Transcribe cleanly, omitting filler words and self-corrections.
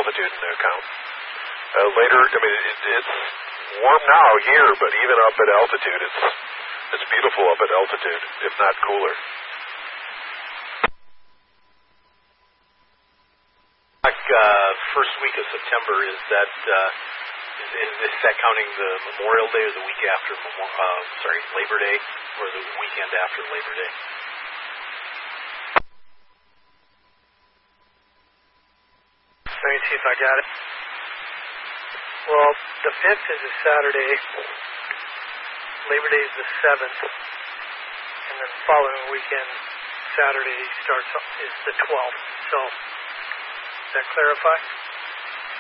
altitude into account. Later, I mean, it's warm now here, but even up at altitude, it's beautiful up at altitude, if not cooler. First week of September, is that counting the Memorial Day or the week after Labor Day, or the weekend after Labor Day? Let me see if I got it. Well, the 5th is a Saturday, Labor Day is the 7th, and then the following weekend, Saturday is the 12th. So, does that clarify?